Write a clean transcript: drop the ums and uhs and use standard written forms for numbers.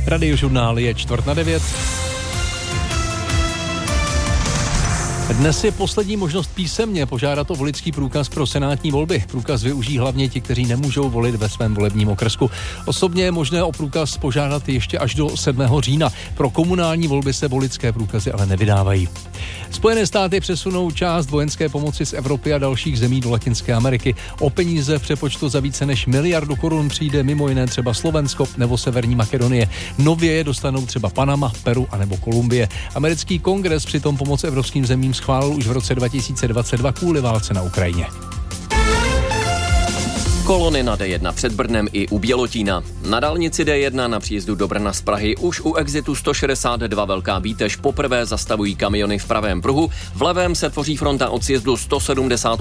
Radiožurnál je 8:45. Dnes je poslední možnost písemně požádat o voličský průkaz pro senátní volby. Průkaz využijí hlavně ti, kteří nemůžou volit ve svém volebním okrsku. Osobně je možné o průkaz požádat ještě až do 7. října. Pro komunální volby se voličské průkazy ale nevydávají. Spojené státy přesunou část vojenské pomoci z Evropy a dalších zemí do Latinské Ameriky. O peníze v přepočtu za více než 1 miliardu korun přijde mimo jiné třeba Slovensko nebo Severní Makedonie. Nově je dostanou třeba Panama, Peru a nebo Kolumbie. Americký kongres přitom pomoc evropským zemím schválil už v roce 2022 kvůli válce na Ukrajině. Kolony na D1 před Brnem i u Bělotína. Na dálnici D1 na příjezdu do Brna z Prahy už u exitu 162 Velká Bítež poprvé zastavují kamiony v pravém pruhu. V levém se tvoří fronta od sjezdu 170